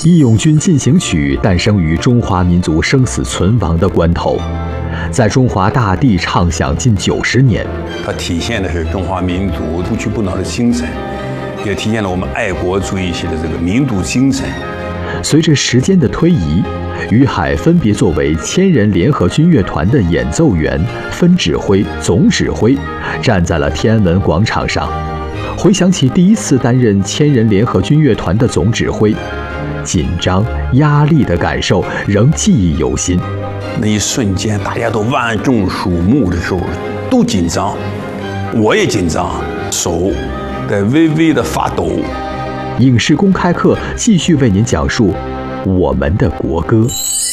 《义勇军进行曲》诞生于中华民族生死存亡的关头，在中华大地唱响近90年。 它体现的是中华民族不屈不挠的精神，也体现了我们爱国主义系的这个民族精神。 随着时间的推移，于海分别作为千人联合军乐团的演奏员、分指挥、总指挥，站在了天安门广场上。回想起第一次担任千人联合军乐团的总指挥，紧张、压力的感受仍记忆犹新。 那一瞬间，大家都万众瞩目的时候，都紧张，我也紧张，手在微微的发抖。 影视公开课继续为您讲述我们的国歌。